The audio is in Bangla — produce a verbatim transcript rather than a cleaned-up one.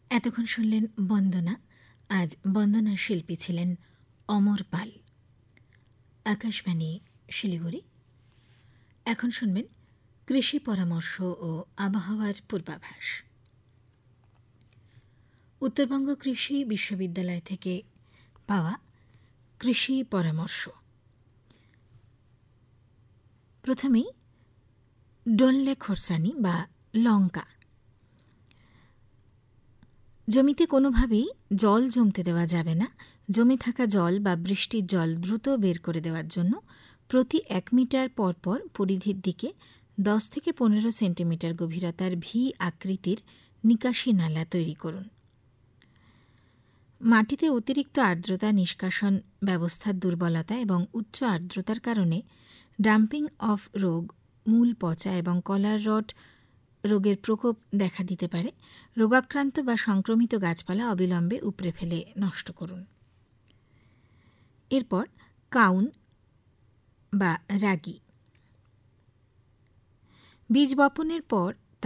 এতক্ষণ শুনলেন বন্দনা। আজ বন্দনার শিল্পী ছিলেন অমর পাল। আকাশবাণী শিলিগুড়ি। এখন শুনবেন কৃষি পরামর্শ ও আবহাওয়ার পূর্বাভাস। উত্তরবঙ্গ কৃষি বিশ্ববিদ্যালয় থেকে পাওয়া কৃষি পরামর্শ। প্রথমেই ডললে খোরসানি বা লঙ্কা। জমিতে কোনোভাবেই জল জমতে দেওয়া যাবে না। জমে থাকা জল বা বৃষ্টির জল দ্রুত বের করে দেওয়ার জন্য প্রতি এক মিটার পরপর পরিধির দিকে দশ থেকে পনেরো সেন্টিমিটার গভীরতার ভি আকৃতির নিকাশি নালা তৈরি করুন। মাটিতে অতিরিক্ত আর্দ্রতা নিষ্কাশন ব্যবস্থার দুর্বলতা এবং উচ্চ আর্দ্রতার কারণে ডাম্পিং অফ রোগ, মূল পচা এবং কলার রট রোগের প্রকোপ দেখা দিতে পারে। রোগাক্রান্ত বা সংক্রমিত গাছপালা অবিলম্বে উপড়ে ফেলে নষ্ট করুন। এরপর কাউন বা রাগি। বীজ বপনের পর